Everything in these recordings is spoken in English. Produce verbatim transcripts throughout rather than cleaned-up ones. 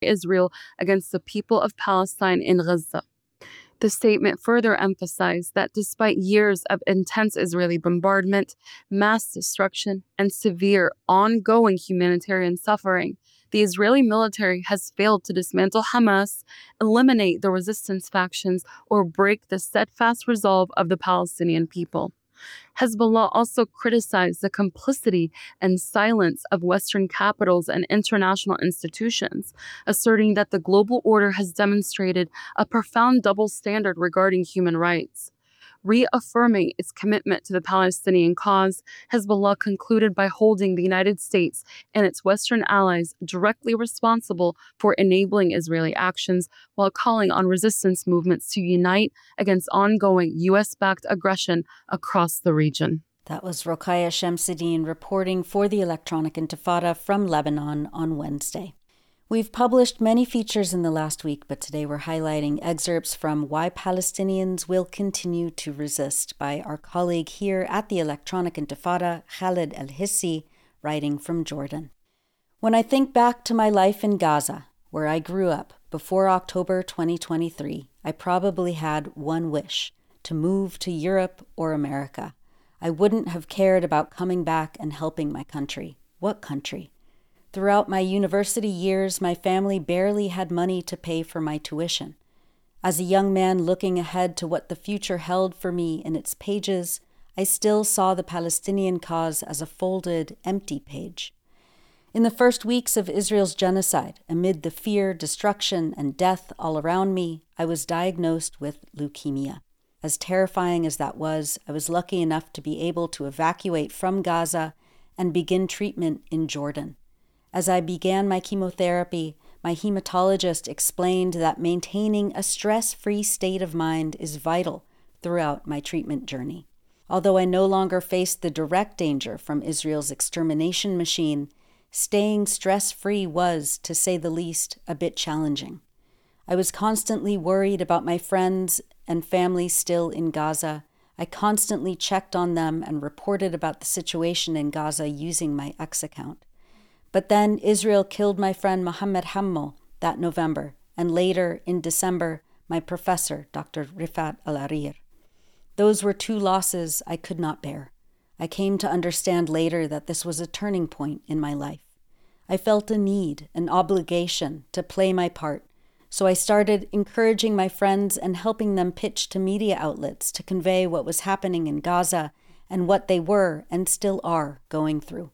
Israel against the people of Palestine in Gaza. The statement further emphasized that despite years of intense Israeli bombardment, mass destruction, and severe ongoing humanitarian suffering, the Israeli military has failed to dismantle Hamas, eliminate the resistance factions, or break the steadfast resolve of the Palestinian people. Hezbollah also criticized the complicity and silence of Western capitals and international institutions, asserting that the global order has demonstrated a profound double standard regarding human rights. Reaffirming its commitment to the Palestinian cause, Hezbollah concluded by holding the United States and its Western allies directly responsible for enabling Israeli actions, while calling on resistance movements to unite against ongoing U S-backed aggression across the region. That was Rokhaya Shamsuddin reporting for the Electronic Intifada from Lebanon on Wednesday. We've published many features in the last week, but today we're highlighting excerpts from Why Palestinians Will Continue to Resist by our colleague here at the Electronic Intifada, Khaled El-Hissi, writing from Jordan. When I think back to my life in Gaza, where I grew up before October twenty twenty-three, I probably had one wish: to move to Europe or America. I wouldn't have cared about coming back and helping my country. What country? Throughout my university years, my family barely had money to pay for my tuition. As a young man looking ahead to what the future held for me in its pages, I still saw the Palestinian cause as a folded, empty page. In the first weeks of Israel's genocide, amid the fear, destruction, and death all around me, I was diagnosed with leukemia. As terrifying as that was, I was lucky enough to be able to evacuate from Gaza and begin treatment in Jordan. As I began my chemotherapy, my hematologist explained that maintaining a stress-free state of mind is vital throughout my treatment journey. Although I no longer faced the direct danger from Israel's extermination machine, staying stress-free was, to say the least, a bit challenging. I was constantly worried about my friends and family still in Gaza. I constantly checked on them and reported about the situation in Gaza using my X account. But then Israel killed my friend Mohammed Hammo that November, and later, in December, my professor, Doctor Rifat Al-Arir. Those were two losses I could not bear. I came to understand later that this was a turning point in my life. I felt a need, an obligation to play my part, so I started encouraging my friends and helping them pitch to media outlets to convey what was happening in Gaza and what they were and still are going through.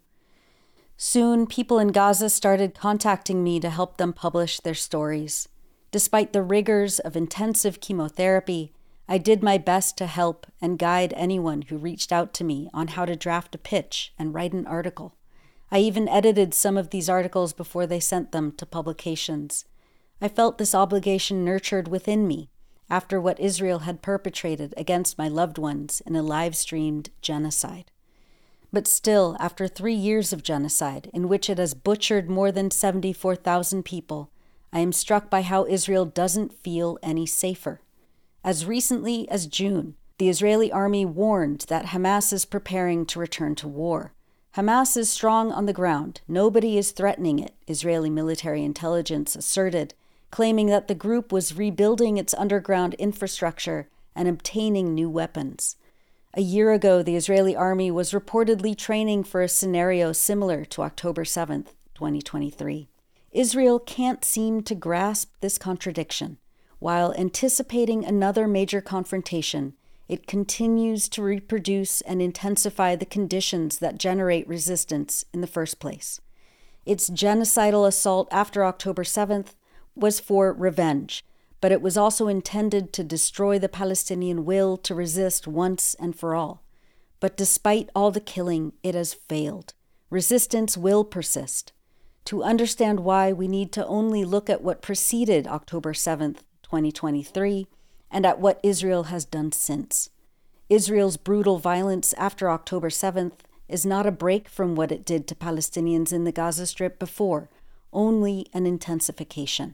Soon, people in Gaza started contacting me to help them publish their stories. Despite the rigors of intensive chemotherapy, I did my best to help and guide anyone who reached out to me on how to draft a pitch and write an article. I even edited some of these articles before they sent them to publications. I felt this obligation nurtured within me after what Israel had perpetrated against my loved ones in a live-streamed genocide. But still, after three years of genocide, in which it has butchered more than seventy-four thousand people, I am struck by how Israel doesn't feel any safer. As recently as June, the Israeli army warned that Hamas is preparing to return to war. Hamas is strong on the ground. Nobody is threatening it, Israeli military intelligence asserted, claiming that the group was rebuilding its underground infrastructure and obtaining new weapons. A year ago, the Israeli army was reportedly training for a scenario similar to October seventh, twenty twenty-three. Israel can't seem to grasp this contradiction. While anticipating another major confrontation, it continues to reproduce and intensify the conditions that generate resistance in the first place. Its genocidal assault after October seventh was for revenge, but it was also intended to destroy the Palestinian will to resist once and for all. But despite all the killing, it has failed. Resistance will persist. To understand why, we need to only look at what preceded October seventh, twenty twenty-three, and at what Israel has done since. Israel's brutal violence after October seventh is not a break from what it did to Palestinians in the Gaza Strip before, only an intensification.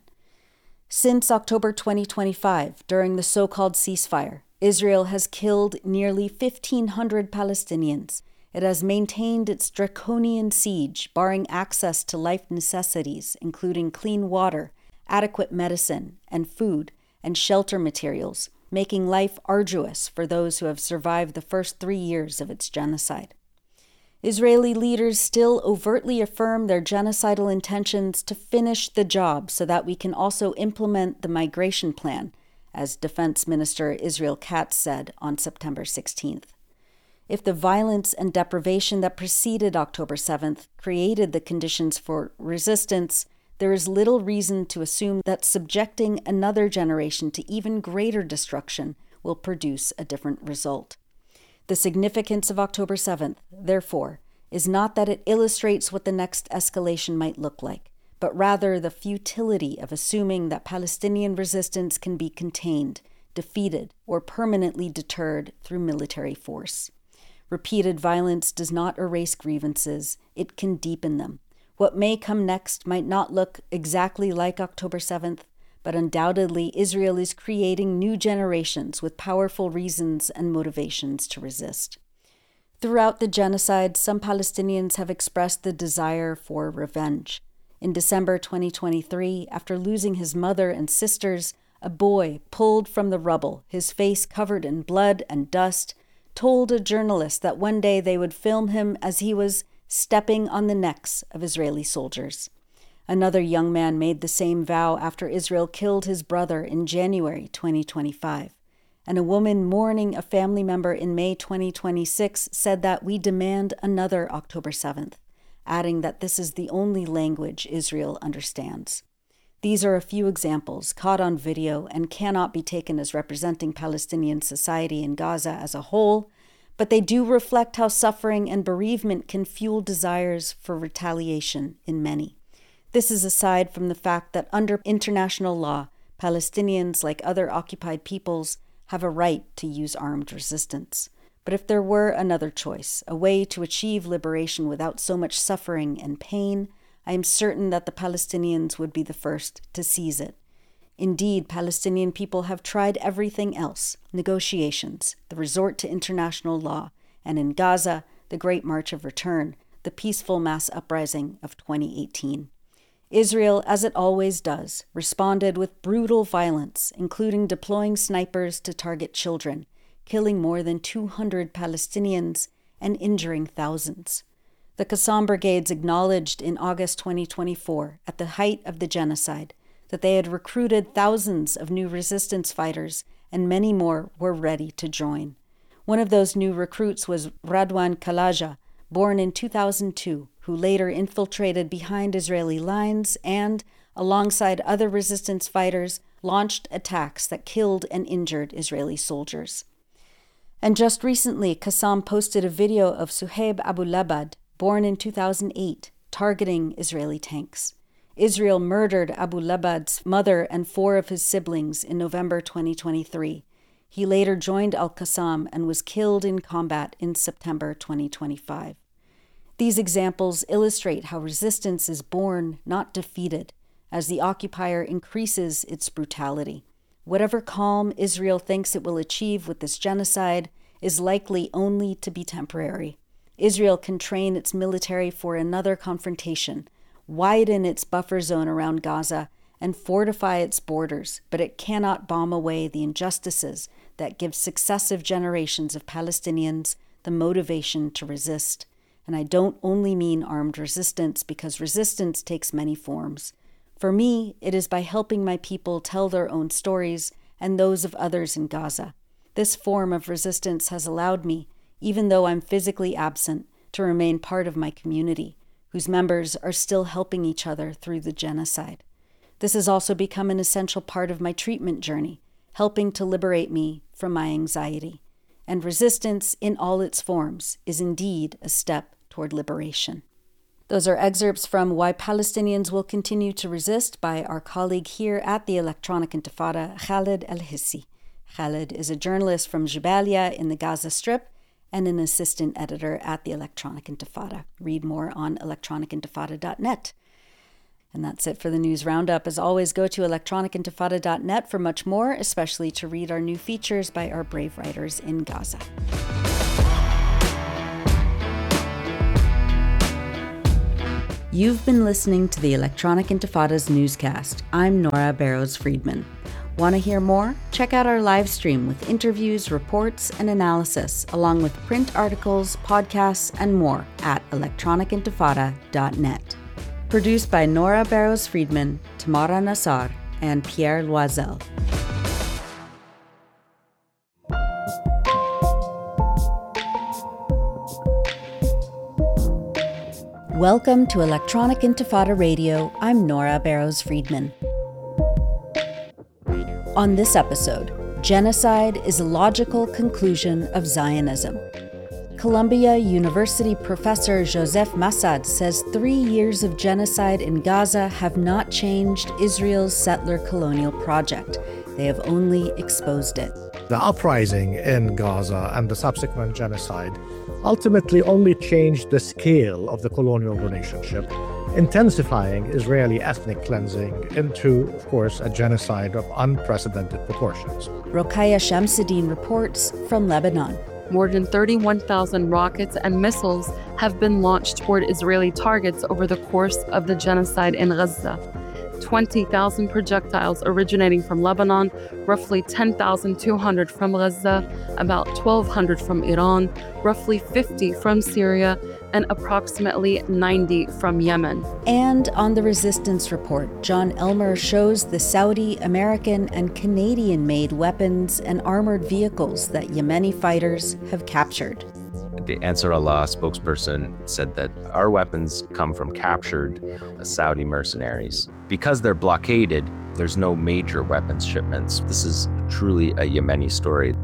Since October twenty twenty-five, during the so-called ceasefire, Israel has killed nearly fifteen hundred Palestinians. It has maintained its draconian siege, barring access to life necessities, including clean water, adequate medicine and food and shelter materials, making life arduous for those who have survived the first three years of its genocide. Israeli leaders still overtly affirm their genocidal intentions to finish the job so that we can also implement the migration plan, as Defense Minister Israel Katz said on September sixteenth. If the violence and deprivation that preceded October seventh created the conditions for resistance, there is little reason to assume that subjecting another generation to even greater destruction will produce a different result. The significance of October seventh, therefore, is not that it illustrates what the next escalation might look like, but rather the futility of assuming that Palestinian resistance can be contained, defeated, or permanently deterred through military force. Repeated violence does not erase grievances, it can deepen them. What may come next might not look exactly like October seventh, but undoubtedly Israel is creating new generations with powerful reasons and motivations to resist. Throughout the genocide, some Palestinians have expressed the desire for revenge. In December twenty twenty-three, after losing his mother and sisters, a boy pulled from the rubble, his face covered in blood and dust, told a journalist that one day they would film him as he was stepping on the necks of Israeli soldiers. Another young man made the same vow after Israel killed his brother in January twenty twenty-five. And a woman mourning a family member in May twenty twenty-six said that we demand another October seventh, adding that this is the only language Israel understands. These are a few examples caught on video and cannot be taken as representing Palestinian society in Gaza as a whole, but they do reflect how suffering and bereavement can fuel desires for retaliation in many. This is aside from the fact that under international law, Palestinians, like other occupied peoples, have a right to use armed resistance. But if there were another choice, a way to achieve liberation without so much suffering and pain, I am certain that the Palestinians would be the first to seize it. Indeed, Palestinian people have tried everything else, negotiations, the resort to international law, and in Gaza, the Great March of Return, the peaceful mass uprising of twenty eighteen. Israel, as it always does, responded with brutal violence, including deploying snipers to target children, killing more than two hundred Palestinians and injuring thousands. The Qassam Brigades acknowledged in August twenty twenty-four, at the height of the genocide, that they had recruited thousands of new resistance fighters and many more were ready to join. One of those new recruits was Radwan Kalaja, born in two thousand two, who later infiltrated behind Israeli lines and, alongside other resistance fighters, launched attacks that killed and injured Israeli soldiers. And just recently, Qassam posted a video of Suhaib Abu Labad, born in two thousand eight, targeting Israeli tanks. Israel murdered Abu Labad's mother and four of his siblings in November twenty twenty-three. He later joined Al-Qassam and was killed in combat in September twenty twenty-five. These examples illustrate how resistance is born, not defeated, as the occupier increases its brutality. Whatever calm Israel thinks it will achieve with this genocide is likely only to be temporary. Israel can train its military for another confrontation, widen its buffer zone around Gaza, and fortify its borders, but it cannot bomb away the injustices that give successive generations of Palestinians the motivation to resist. And I don't only mean armed resistance, because resistance takes many forms. For me, it is by helping my people tell their own stories and those of others in Gaza. This form of resistance has allowed me, even though I'm physically absent, to remain part of my community, whose members are still helping each other through the genocide. This has also become an essential part of my treatment journey, helping to liberate me from my anxiety. And resistance in all its forms is indeed a step toward liberation. Those are excerpts from Why Palestinians Will Continue to Resist by our colleague here at the Electronic Intifada, Khaled El-Hissi. Khaled is a journalist from Jabalia in the Gaza Strip and an assistant editor at the Electronic Intifada. Read more on electronic intifada dot net. And that's it for the news roundup. As always, go to electronic intifada dot net for much more, especially to read our new features by our brave writers in Gaza. You've been listening to the Electronic Intifada's newscast. I'm Nora Barrows-Friedman. Want to hear more? Check out our live stream with interviews, reports, and analysis, along with print articles, podcasts, and more at electronic intifada dot net. Produced by Nora Barrows-Friedman, Tamara Nassar, and Pierre Loisel. Welcome to Electronic Intifada Radio. I'm Nora Barrows-Friedman. On this episode, genocide is a logical conclusion of Zionism. Columbia University professor Joseph Massad says three years of genocide in Gaza have not changed Israel's settler colonial project. They have only exposed it. The uprising in Gaza and the subsequent genocide ultimately only changed the scale of the colonial relationship, intensifying Israeli ethnic cleansing into, of course, a genocide of unprecedented proportions. Rokhaya Shamsuddin reports from Lebanon. More than thirty-one thousand rockets and missiles have been launched toward Israeli targets over the course of the genocide in Gaza. twenty thousand projectiles originating from Lebanon, roughly ten thousand two hundred from Gaza, about twelve hundred from Iran, roughly fifty from Syria, and approximately ninety from Yemen. And on the Resistance Report, John Elmer shows the Saudi, American, and Canadian-made weapons and armored vehicles that Yemeni fighters have captured. The Ansar Allah spokesperson said that our weapons come from captured Saudi mercenaries. Because they're blockaded, there's no major weapons shipments. This is truly a Yemeni story.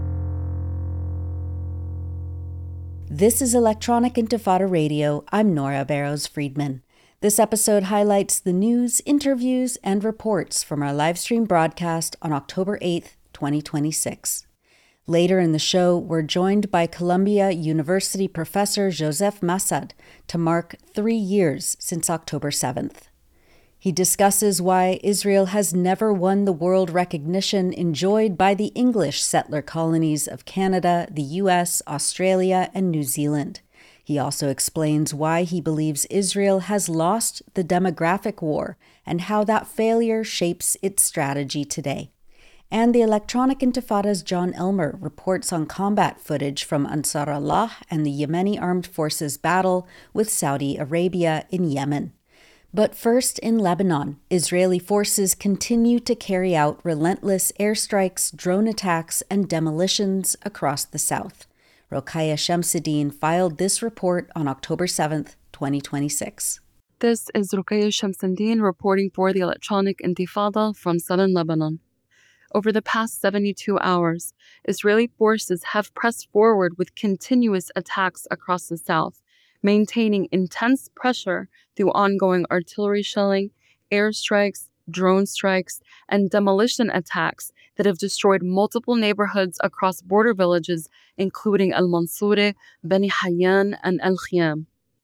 This is Electronic Intifada Radio. I'm Nora Barrows-Friedman. This episode highlights the news, interviews, and reports from our live stream broadcast on October eighth, twenty twenty-six. Later in the show, we're joined by Columbia University professor Joseph Massad to mark three years since October seventh. He discusses why Israel has never won the world recognition enjoyed by the English settler colonies of Canada, the U S, Australia, and New Zealand. He also explains why he believes Israel has lost the demographic war and how that failure shapes its strategy today. And the Electronic Intifada's John Elmer reports on combat footage from Ansar Allah and the Yemeni Armed Forces battle with Saudi Arabia in Yemen. But first, in Lebanon, Israeli forces continue to carry out relentless airstrikes, drone attacks, and demolitions across the south. Rokhaya Shamsuddin filed this report on October seventh, twenty twenty-six. This is Rokhaya Shamsuddin reporting for the Electronic Intifada from southern Lebanon. Over the past seventy-two hours, Israeli forces have pressed forward with continuous attacks across the south, maintaining intense pressure through ongoing artillery shelling, airstrikes, drone strikes, and demolition attacks that have destroyed multiple neighborhoods across border villages, including Al-Mansoureh, Beni Hayyan, and Al-Khiyam.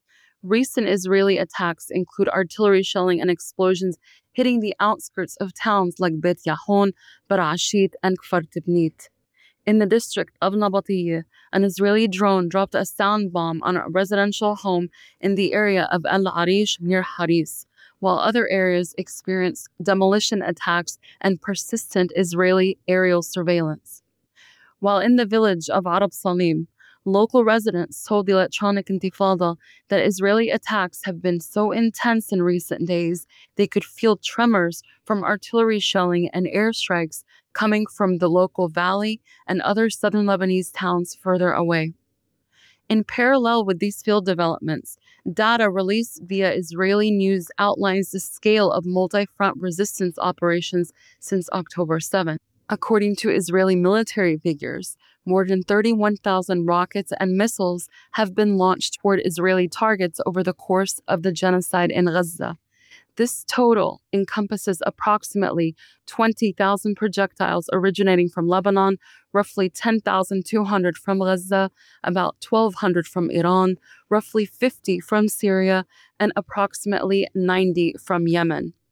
Recent Israeli attacks include artillery shelling and explosions hitting the outskirts of towns like Beit Yahon, Barashit, and Kfar Tibnit. In the district of Nabatiyeh, an Israeli drone dropped a sound bomb on a residential home in the area of Al Arish near Haris, while other areas experienced demolition attacks and persistent Israeli aerial surveillance. While in the village of Arab Salim, local residents told the Electronic Intifada that Israeli attacks have been so intense in recent days they could feel tremors from artillery shelling and airstrikes coming from the local valley and other southern Lebanese towns further away. In parallel with these field developments, data released via Israeli news outlines the scale of multi-front resistance operations since October seventh. According to Israeli military figures, more than thirty-one thousand rockets and missiles have been launched toward Israeli targets over the course of the genocide in Gaza. This total encompasses approximately twenty thousand projectiles originating from Lebanon, roughly ten thousand two hundred from Gaza, about twelve hundred from Iran, roughly fifty from Syria, and approximately ninety from Yemen.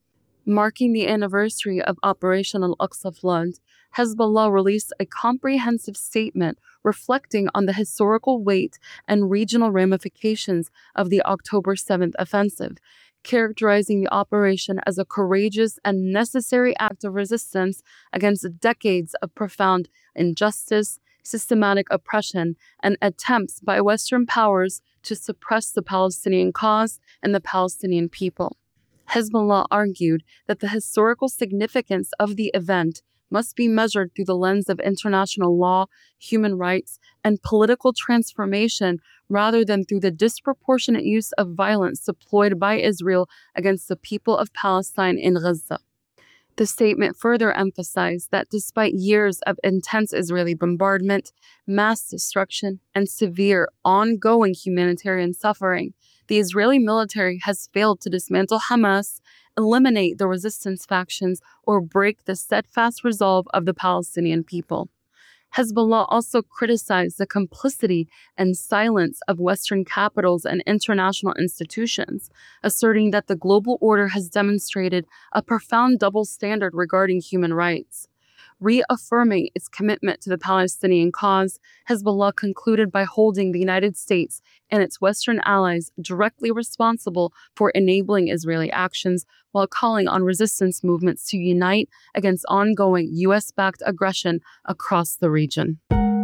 Marking the anniversary of Operation Al-Aqsa Flood, Hezbollah released a comprehensive statement reflecting on the historical weight and regional ramifications of the October seventh offensive, characterizing the operation as a courageous and necessary act of resistance against decades of profound injustice, systematic oppression, and attempts by Western powers to suppress the Palestinian cause and the Palestinian people. Hezbollah argued that the historical significance of the event must be measured through the lens of international law, human rights, and political transformation rather than through the disproportionate use of violence deployed by Israel against the people of Palestine in Gaza. The statement further emphasized that despite years of intense Israeli bombardment, mass destruction, and severe ongoing humanitarian suffering, the Israeli military has failed to dismantle Hamas, eliminate the resistance factions, or break the steadfast resolve of the Palestinian people. Hezbollah also criticized the complicity and silence of Western capitals and international institutions, asserting that the global order has demonstrated a profound double standard regarding human rights. Reaffirming its commitment to the Palestinian cause, Hezbollah concluded by holding the United States and its Western allies directly responsible for enabling Israeli actions, while calling on resistance movements to unite against ongoing U S-backed aggression across the region.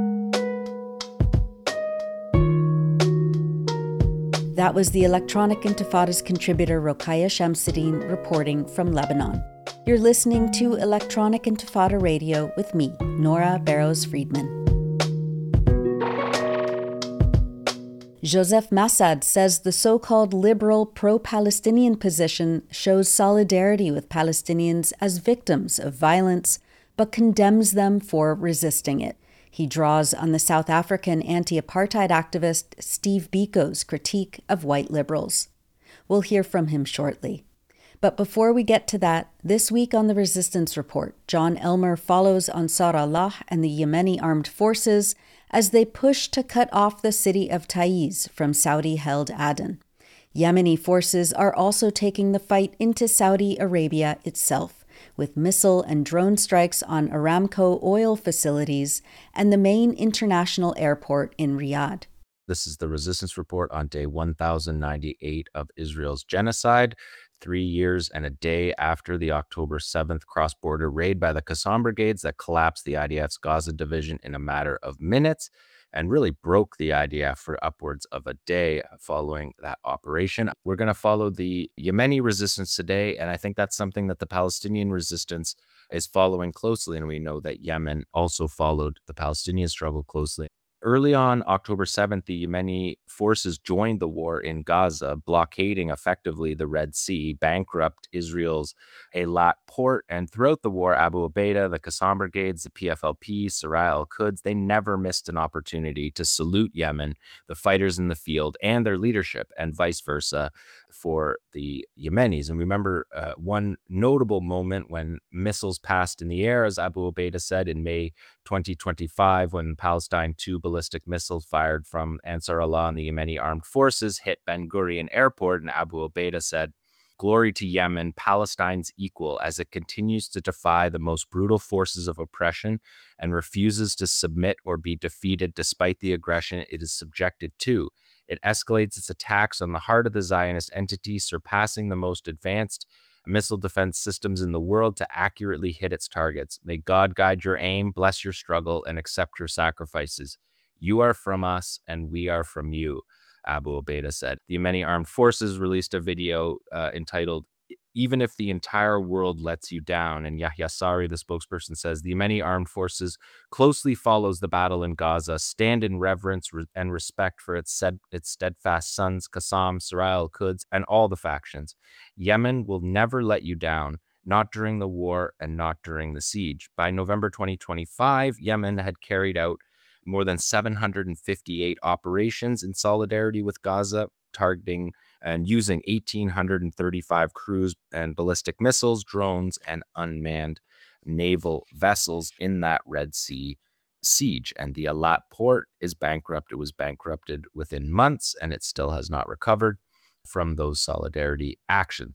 That was the Electronic Intifada's contributor Rokhaya Shamsuddin reporting from Lebanon. You're listening to Electronic Intifada Radio with me, Nora Barrows-Friedman. Joseph Massad says the so-called liberal pro-Palestinian position shows solidarity with Palestinians as victims of violence, but condemns them for resisting it. He draws on the South African anti-apartheid activist Steve Biko's critique of white liberals. We'll hear from him shortly. But before we get to that, this week on the Resistance Report, John Elmer follows Ansar Allah and the Yemeni armed forces as they push to cut off the city of Taiz from Saudi-held Aden. Yemeni forces are also taking the fight into Saudi Arabia itself, with missile and drone strikes on Aramco oil facilities and the main international airport in Riyadh. This is the Resistance Report on day one thousand ninety-eight of Israel's genocide, three years and a day after the October seventh cross-border raid by the Qassam brigades that collapsed the I D F's Gaza division in a matter of minutes and really broke the I D F for upwards of a day following that operation. We're going to follow the Yemeni resistance today, and I think that's something that the Palestinian resistance is following closely, and we know that Yemen also followed the Palestinian struggle closely. Early on October seventh, the Yemeni forces joined the war in Gaza, blockading effectively the Red Sea, bankrupt Israel's Eilat port, and throughout the war, Abu Ubaidah, the Qassam brigades, the P F L P, Saraya al-Quds, they never missed an opportunity to salute Yemen, the fighters in the field, and their leadership, and vice versa for the Yemenis. And remember uh, one notable moment when missiles passed in the air, as Abu Ubaidah said in May twenty twenty-five, when Palestine two ballistic missiles fired from Ansar Allah and the Yemeni armed forces hit Ben Gurion Airport, and Abu Ubaidah said, "Glory to Yemen, Palestine's equal, as it continues to defy the most brutal forces of oppression and refuses to submit or be defeated despite the aggression it is subjected to. It escalates its attacks on the heart of the Zionist entity, surpassing the most advanced missile defense systems in the world to accurately hit its targets. May God guide your aim, bless your struggle, and accept your sacrifices. You are from us, and we are from you," Abu Ubaidah said. The Yemeni armed forces released a video uh, entitled, "Even if the entire world lets you down," and Yahya Sari, the spokesperson, says the Yemeni armed forces closely follows the battle in Gaza, stand in reverence re- and respect for its, sed- its steadfast sons, Qassam, Saraya al-Quds, and all the factions. Yemen will never let you down, not during the war and not during the siege. By November twenty twenty-five, Yemen had carried out more than seven hundred fifty-eight operations in solidarity with Gaza, targeting and using one thousand eight hundred thirty-five cruise and ballistic missiles, drones, and unmanned naval vessels in that Red Sea siege. And the Eilat port is bankrupt. It was bankrupted within months, and it still has not recovered from those solidarity actions.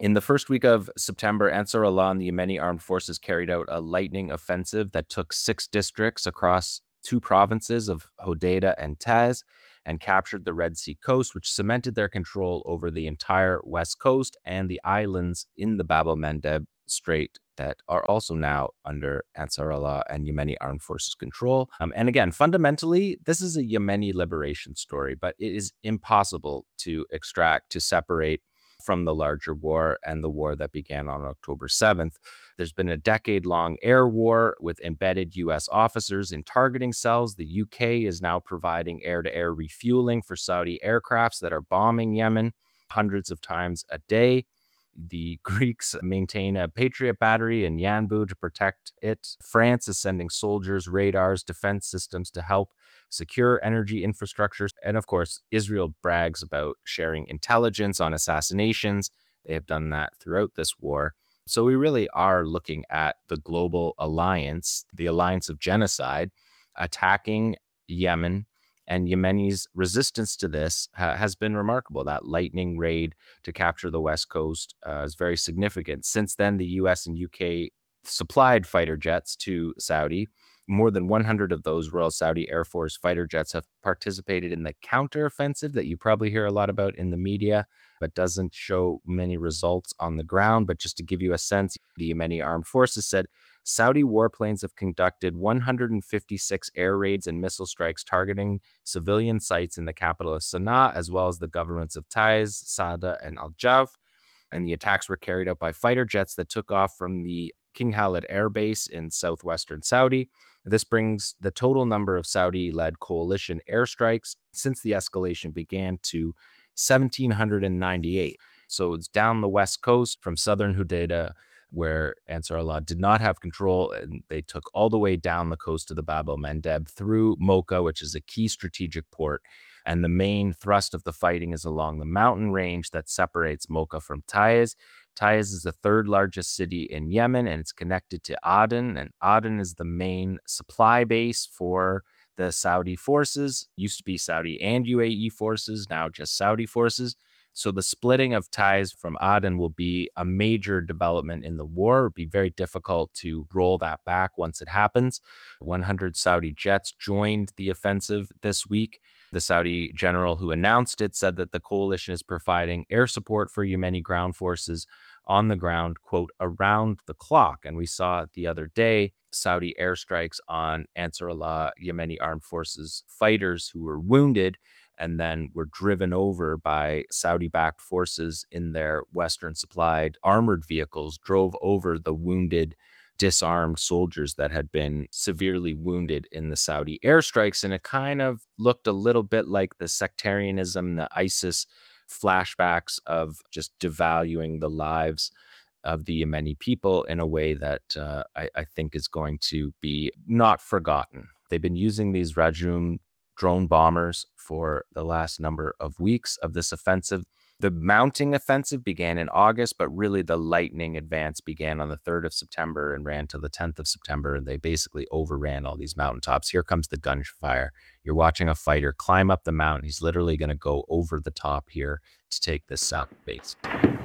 In the first week of September, Ansar Allah and the Yemeni armed forces carried out a lightning offensive that took six districts across two provinces of Hodeidah and Taiz and captured the Red Sea coast, which cemented their control over the entire west coast and the islands in the Bab el-Mandeb Strait that are also now under Ansar Allah and Yemeni armed forces control. Um, and again, fundamentally, this is a Yemeni liberation story, but it is impossible to extract, to separate from the larger war and the war that began on October seventh. There's been a decade-long air war with embedded U S officers in targeting cells. The U K is now providing air-to-air refueling for Saudi aircrafts that are bombing Yemen hundreds of times a day. The Greeks maintain a Patriot battery in Yanbu to protect it. France is sending soldiers, radars, defense systems to help secure energy infrastructure. And of course, Israel brags about sharing intelligence on assassinations. They have done that throughout this war. So we really are looking at the global alliance, the alliance of genocide, attacking Yemen. And Yemeni's resistance to this ha- has been remarkable. That lightning raid to capture the West Coast uh, is very significant. Since then, the U S and U K supplied fighter jets to Saudi. More than one hundred of those Royal Saudi Air Force fighter jets have participated in the counteroffensive that you probably hear a lot about in the media, but doesn't show many results on the ground. But just to give you a sense, the Yemeni armed forces said Saudi warplanes have conducted one hundred fifty-six air raids and missile strikes targeting civilian sites in the capital of Sana'a, as well as the governments of Taiz, Sada, and Al-Jauf. And the attacks were carried out by fighter jets that took off from the King Khalid Air Base in southwestern Saudi. This brings the total number of Saudi-led coalition airstrikes since the escalation began to one thousand seven hundred ninety-eight. So it's down the west coast from southern Hodeidah, where Ansar Allah did not have control, and they took all the way down the coast of the Bab el-Mandeb through Mocha, which is a key strategic port. And the main thrust of the fighting is along the mountain range that separates Mocha from Taiz. Taiz is the third largest city in Yemen, and it's connected to Aden. And Aden is the main supply base for the Saudi forces. Used to be Saudi and U A E forces, now just Saudi forces. So the splitting of Taiz from Aden will be a major development in the war. It would be very difficult to roll that back once it happens. one hundred Saudi jets joined the offensive this week. The Saudi general who announced it said that the coalition is providing air support for Yemeni ground forces on the ground, quote, around the clock. And we saw the other day Saudi airstrikes on Ansar Allah Yemeni armed forces fighters who were wounded and then were driven over by Saudi-backed forces in their Western supplied armored vehicles, drove over the wounded, disarmed soldiers that had been severely wounded in the Saudi airstrikes. And it kind of looked a little bit like the sectarianism, the ISIS flashbacks of just devaluing the lives of the Yemeni people in a way that uh, I, I think is going to be not forgotten. They've been using these Rajum drone bombers for the last number of weeks of this offensive. The mounting offensive began in August, but really the lightning advance began on the third of September and ran to the tenth of September. And they basically overran all these mountaintops. Here comes the gunfire. You're watching a fighter climb up the mountain. He's literally going to go over the top here to take this south base.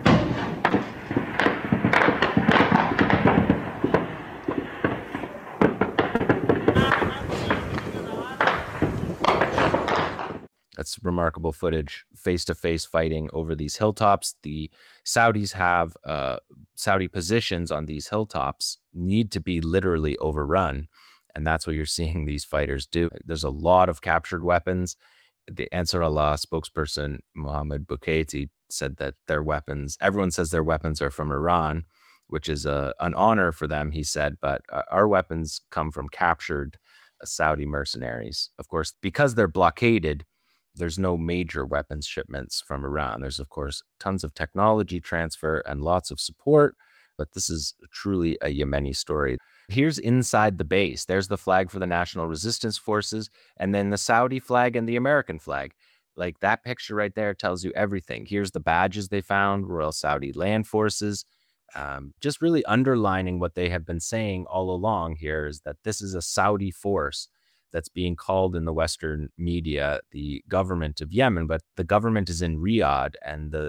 That's remarkable footage, face-to-face fighting over these hilltops. The Saudis have uh, Saudi positions on these hilltops need to be literally overrun. And that's what you're seeing these fighters do. There's a lot of captured weapons. The Ansar Allah spokesperson, Mohammed Boukaiti, said that their weapons, everyone says their weapons are from Iran, which is a, an honor for them, he said. But uh, our weapons come from captured uh, Saudi mercenaries. Of course, because they're blockaded, there's no major weapons shipments from Iran. There's, of course, tons of technology transfer and lots of support, but this is truly a Yemeni story. Here's inside the base. There's the flag for the National Resistance Forces, and then the Saudi flag and the American flag. Like, that picture right there tells you everything. Here's the badges they found, Royal Saudi Land Forces. Um, just really underlining what they have been saying all along here is that this is a Saudi force that's being called in the Western media the government of Yemen, but the government is in Riyadh, and the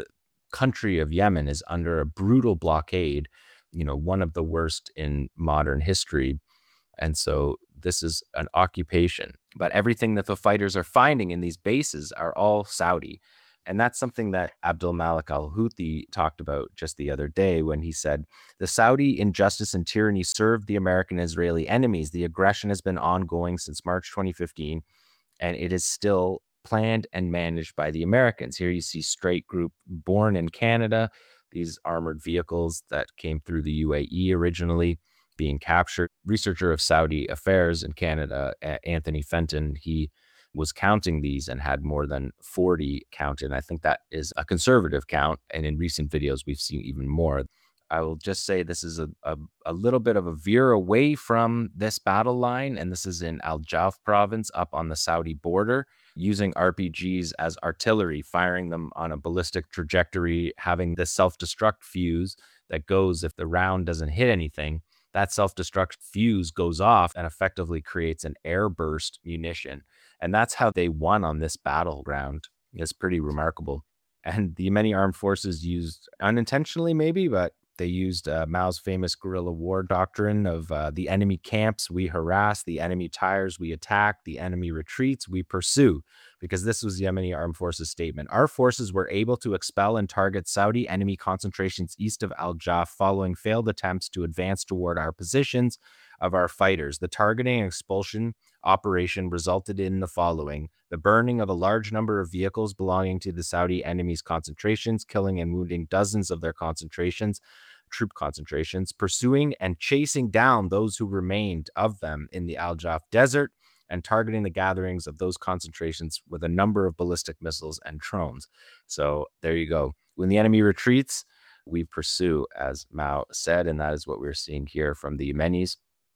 country of Yemen is under a brutal blockade, you know, one of the worst in modern history. And so this is an occupation. But everything that the fighters are finding in these bases are all Saudi. And that's something that Abdul Malik al-Houthi talked about just the other day when he said, the Saudi injustice and tyranny served the American Israeli enemies. The aggression has been ongoing since March twenty fifteen, and it is still planned and managed by the Americans. Here you see Strike Group born in Canada, these armored vehicles that came through the U A E originally being captured. Researcher of Saudi affairs in Canada, Anthony Fenton, he was counting these and had more than forty counted. I think that is a conservative count. And in recent videos, we've seen even more. I will just say this is a, a, a little bit of a veer away from this battle line. And this is in Al Jauf province up on the Saudi border, using R P Gs as artillery, firing them on a ballistic trajectory, having the self-destruct fuse that goes if the round doesn't hit anything. That self-destruct fuse goes off and effectively creates an airburst munition. And that's how they won on this battleground. It's pretty remarkable. And the Yemeni armed forces used, unintentionally maybe, but they used uh, Mao's famous guerrilla war doctrine of uh, the enemy camps, we harass, the enemy tires, we attack, the enemy retreats, we pursue. Because this was the Yemeni armed forces statement. Our forces were able to expel and target Saudi enemy concentrations east of Al Jauf following failed attempts to advance toward our positions of our fighters. The targeting and expulsion operation resulted in the following: the burning of a large number of vehicles belonging to the Saudi enemy's concentrations, killing and wounding dozens of their concentrations, troop concentrations, pursuing and chasing down those who remained of them in the Al Jauf desert, and targeting the gatherings of those concentrations with a number of ballistic missiles and drones. So there you go. When the enemy retreats, we pursue, as Mao said, and that is what we're seeing here from the Yemenis.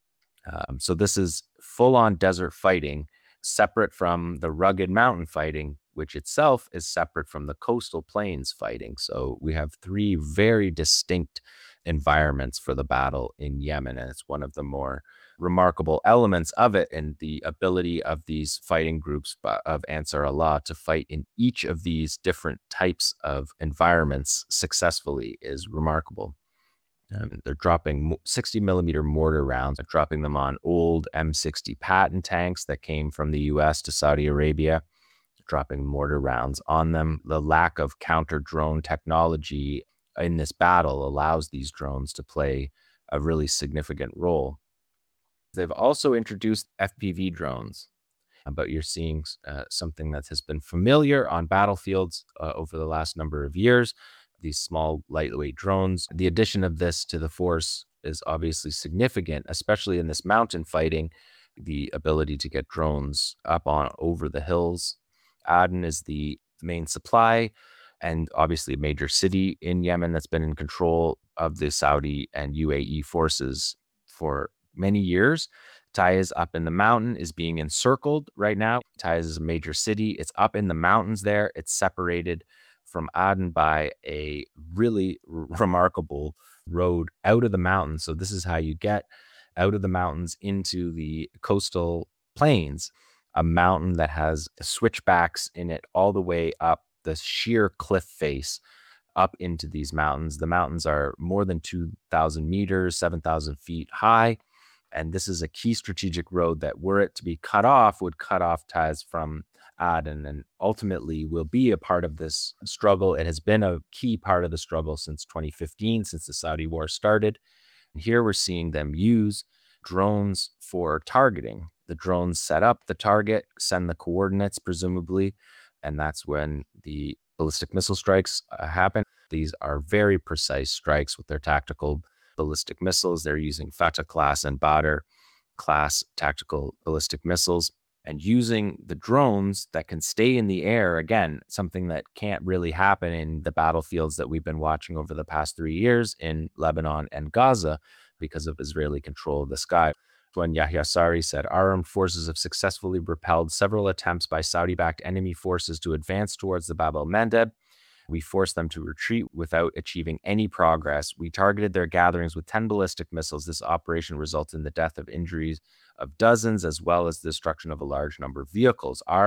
Um, so this is full-on desert fighting, separate from the rugged mountain fighting, which itself is separate from the coastal plains fighting. So we have three very distinct environments for the battle in Yemen, and it's one of the more remarkable elements of it, and the ability of these fighting groups of Ansar Allah to fight in each of these different types of environments successfully is remarkable. Um, they're dropping sixty millimeter mortar rounds, they're dropping them on old M sixty Patton tanks that came from the U S to Saudi Arabia, dropping mortar rounds on them. The lack of counter drone technology in this battle allows these drones to play a really significant role. They've also introduced F P V drones, but you're seeing uh, something that has been familiar on battlefields uh, over the last number of years. These small, lightweight drones. The addition of this to the force is obviously significant, especially in this mountain fighting, the ability to get drones up on over the hills. Aden is the main supply and obviously a major city in Yemen that's been in control of the Saudi and U A E forces for many years. Taiz up in the mountain is being encircled right now. Taiz is a major city. It's up in the mountains there. It's separated from Aden by a really r- remarkable road out of the mountains. So this is how you get out of the mountains into the coastal plains, a mountain that has switchbacks in it all the way up the sheer cliff face up into these mountains. The mountains are more than two thousand meters, seven thousand feet high. And this is a key strategic road that, were it to be cut off, would cut off Taiz from Aden and ultimately will be a part of this struggle. It has been a key part of the struggle since twenty fifteen, since the Saudi war started. And here we're seeing them use drones for targeting. The drones set up the target, send the coordinates, presumably, and that's when the ballistic missile strikes uh, happen. These are very precise strikes with their tactical ballistic missiles. They're using Fatah class and Badr class tactical ballistic missiles, and using the drones that can stay in the air. Again, something that can't really happen in the battlefields that we've been watching over the past three years in Lebanon and Gaza because of Israeli control of the sky. When Yahya Sari said, our armed forces have successfully repelled several attempts by Saudi-backed enemy forces to advance towards the Bab el-Mandeb. We forced them to retreat without achieving any progress. We targeted their gatherings with ten ballistic missiles. This operation resulted in the death of injuries of dozens, as well as the destruction of a large number of vehicles. Our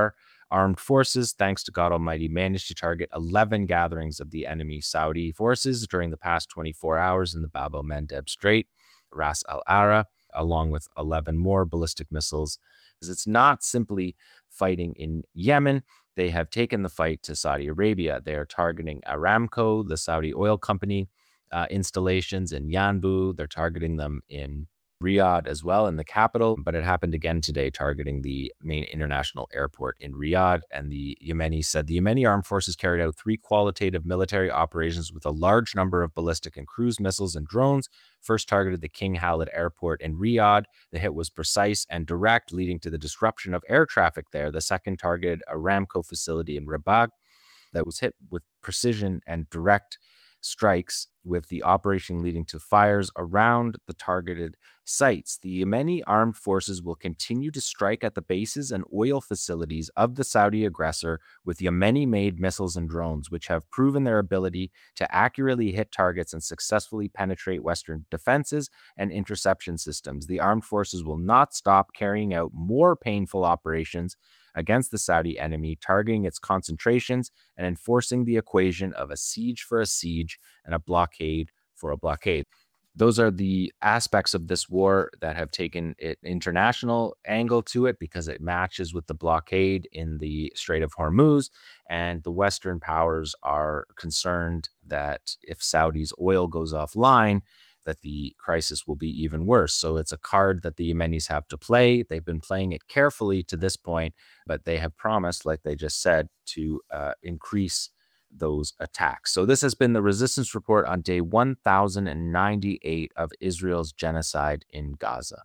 armed forces, thanks to God Almighty, managed to target eleven gatherings of the enemy Saudi forces during the past twenty-four hours in the Bab el-Mandeb Strait, Ras al-Ara, along with eleven more ballistic missiles. Because it's not simply fighting in Yemen. They have taken the fight to Saudi Arabia. They are targeting Aramco, the Saudi oil company, uh, installations in Yanbu. They're targeting them in Riyadh as well, in the capital, but it happened again today, targeting the main international airport in Riyadh. And the Yemenis said the Yemeni armed forces carried out three qualitative military operations with a large number of ballistic and cruise missiles and drones. First targeted the King Khalid airport in Riyadh. The hit was precise and direct, leading to the disruption of air traffic there. The second targeted Aramco facility in Rabagh that was hit with precision and direct strikes, with the operation leading to fires around the targeted sites. The Yemeni armed forces will continue to strike at the bases and oil facilities of the Saudi aggressor with Yemeni-made missiles and drones, which have proven their ability to accurately hit targets and successfully penetrate Western defenses and interception systems. The armed forces will not stop carrying out more painful operations against the Saudi enemy, targeting its concentrations and enforcing the equation of a siege for a siege and a blockade for a blockade. Those are the aspects of this war that have taken an international angle to it, because it matches with the blockade in the Strait of Hormuz. And the Western powers are concerned that if Saudi's oil goes offline, that the crisis will be even worse. So it's a card that the Yemenis have to play. They've been playing it carefully to this point, but they have promised, like they just said, to uh, increase those attacks. So this has been the Resistance Report on day one thousand ninety-eight of Israel's genocide in Gaza.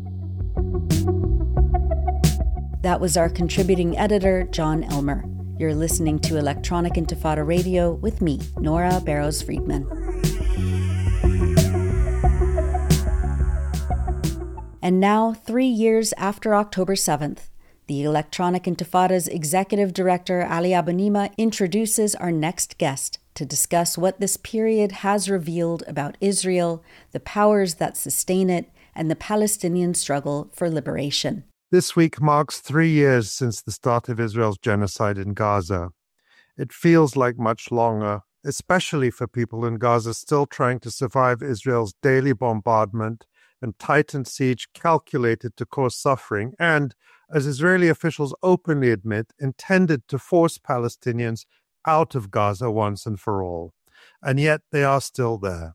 That was our contributing editor, John Elmer. You're listening to Electronic Intifada Radio with me, Nora Barrows-Friedman. And now, three years after October seventh, the Electronic Intifada's executive director, Ali Abunimah, introduces our next guest to discuss what this period has revealed about Israel, the powers that sustain it, and the Palestinian struggle for liberation. This week marks three years since the start of Israel's genocide in Gaza. It feels like much longer, especially for people in Gaza still trying to survive Israel's daily bombardment and tightened siege calculated to cause suffering and, as Israeli officials openly admit, intended to force Palestinians out of Gaza once and for all. And yet they are still there.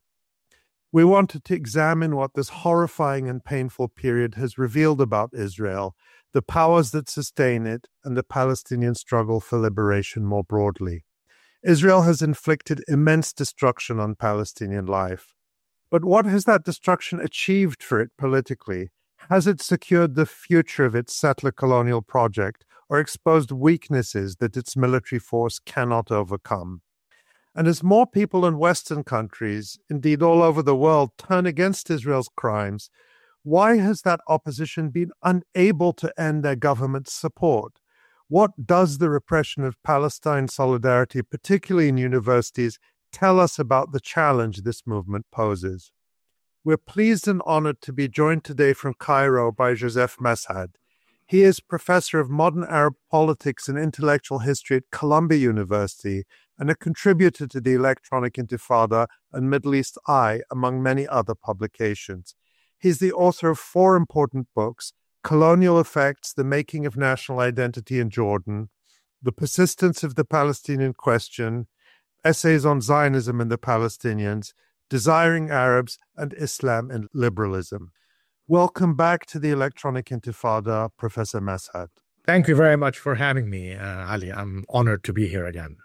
We wanted to examine what this horrifying and painful period has revealed about Israel, the powers that sustain it, and the Palestinian struggle for liberation more broadly. Israel has inflicted immense destruction on Palestinian life. But what has that destruction achieved for it politically? Has it secured the future of its settler colonial project or exposed weaknesses that its military force cannot overcome? And as more people in Western countries, indeed all over the world, turn against Israel's crimes, why has that opposition been unable to end their government's support? What does the repression of Palestine solidarity, particularly in universities, tell us about the challenge this movement poses? We're pleased and honored to be joined today from Cairo by Joseph Meshad. He is professor of modern Arab politics and intellectual history at Columbia University and a contributor to the Electronic Intifada and Middle East Eye, among many other publications. He's the author of four important books: Colonial Effects, The Making of National Identity in Jordan, The Persistence of the Palestinian Question, Essays on Zionism and the Palestinians, Desiring Arabs, and Islam and Liberalism. Welcome back to the Electronic Intifada, Professor Meshad. Thank you very much for having me, uh, Ali. I'm honored to be here again.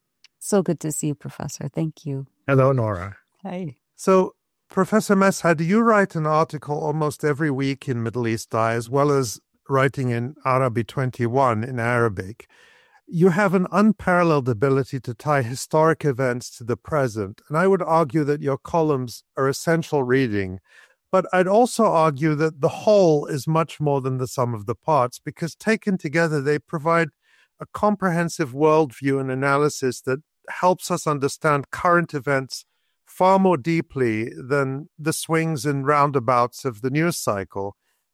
So good to see you, Professor. Thank you. Hello, Nora. Hi. So, Professor Meshad, you write an article almost every week in Middle East Eye, as well as writing in Arabi twenty-one in Arabic. You have an unparalleled ability to tie historic events to the present, and I would argue that your columns are essential reading. But I'd also argue that the whole is much more than the sum of the parts, because taken together, they provide a comprehensive worldview and analysis that helps us understand current events far more deeply than the swings and roundabouts of the news cycle.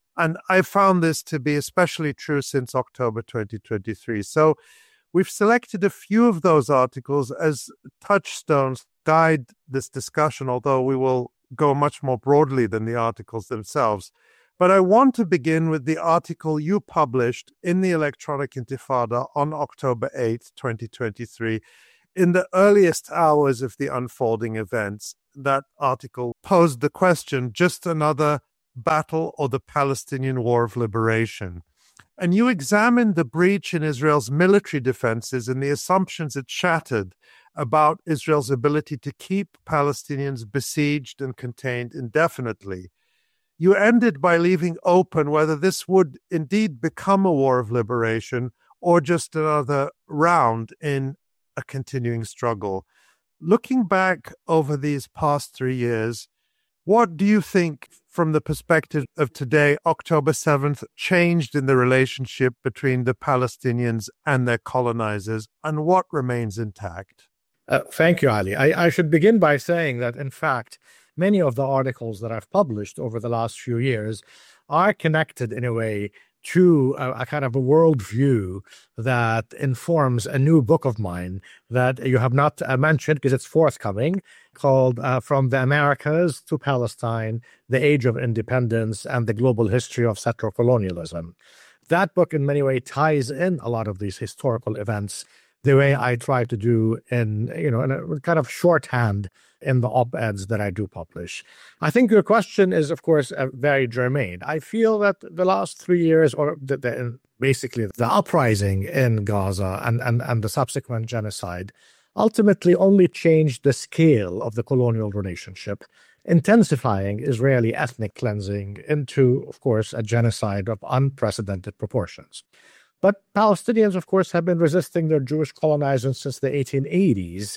And I found this to be especially true since October twenty twenty-three. So we've selected a few of those articles as touchstones to guide this discussion, although we will go much more broadly than the articles themselves. But I want to begin with the article you published in the Electronic Intifada on October eighth, twenty twenty-three, in the earliest hours of the unfolding events. That article posed the question, just another battle or the Palestinian War of Liberation? And you examined the breach in Israel's military defenses and the assumptions it shattered about Israel's ability to keep Palestinians besieged and contained indefinitely. You ended by leaving open whether this would indeed become a war of liberation or just another round in a continuing struggle. Looking back over these past three years, what do you think, from the perspective of today, October seventh, changed in the relationship between the Palestinians and their colonizers, and what remains intact? Uh, thank you, Ali. I, I should begin by saying that, in fact, many of the articles that I've published over the last few years are connected in a way to a, a kind of a worldview that informs a new book of mine that you have not uh, mentioned because it's forthcoming, called uh, From the Americas to Palestine, The Age of Independence and the Global History of Settler Colonialism. That book in many ways ties in a lot of these historical events the way I try to do in, you know, in a kind of shorthand in the op-eds that I do publish. I think your question is, of course, uh, very germane. I feel that the last three years, or the, the, basically the uprising in Gaza and, and, and the subsequent genocide, ultimately only changed the scale of the colonial relationship, intensifying Israeli ethnic cleansing into, of course, a genocide of unprecedented proportions. But Palestinians, of course, have been resisting their Jewish colonizers since the eighteen eighties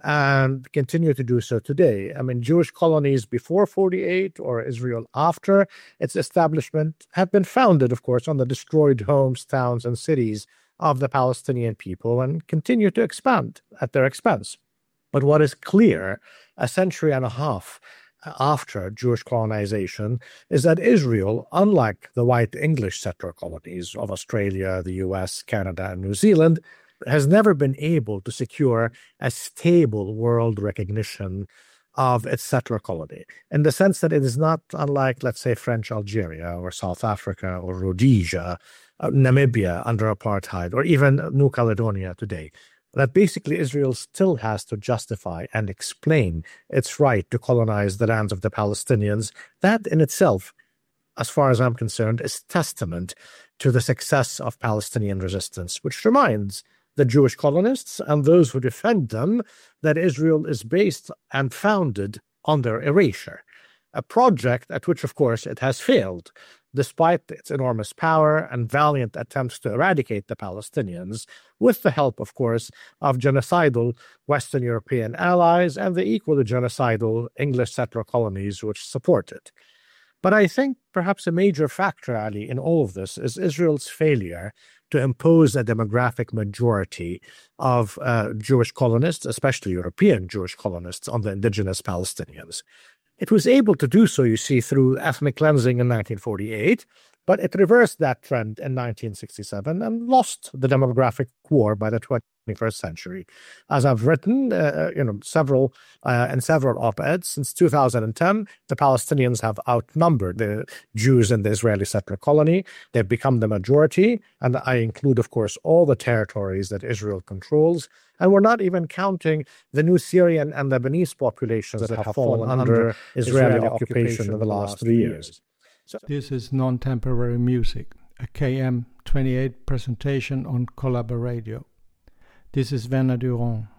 and continue to do so today. I mean, Jewish colonies before forty-eight or Israel after its establishment have been founded, of course, on the destroyed homes, towns, and cities of the Palestinian people and continue to expand at their expense. But what is clear a century and a half after Jewish colonization is that Israel, unlike the white English settler colonies of Australia, the U S, Canada, and New Zealand, has never been able to secure a stable world recognition of its settler colony, in the sense that it is not unlike, let's say, French Algeria or South Africa or Rhodesia, uh, Namibia under apartheid, or even New Caledonia today. That basically Israel still has to justify and explain its right to colonize the lands of the Palestinians. That in itself, as far as I'm concerned, is testament to the success of Palestinian resistance, which reminds the Jewish colonists and those who defend them that Israel is based and founded on their erasure, a project at which, of course, it has failed, despite its enormous power and valiant attempts to eradicate the Palestinians, with the help, of course, of genocidal Western European allies and the equally genocidal English settler colonies which support it. But I think perhaps a major factor, Ali, in all of this is Israel's failure to impose a demographic majority of uh, Jewish colonists, especially European Jewish colonists, on the indigenous Palestinians. It was able to do so, you see, through ethnic cleansing in nineteen forty-eight, but it reversed that trend in nineteen sixty-seven and lost the demographic war by the twenty-first century. As I've written, uh, you know, several uh, in several op-eds since two thousand ten, the Palestinians have outnumbered the Jews in the Israeli settler colony. They've become the majority, and I include, of course, all the territories that Israel controls. And we're not even counting the new Syrian and Lebanese populations that, that have, have fallen, fallen under Israeli, Israeli occupation in the last three years. So, this is Non-Temporary Music, a K M twenty-eight presentation on Collab Radio. This is Werner Durand.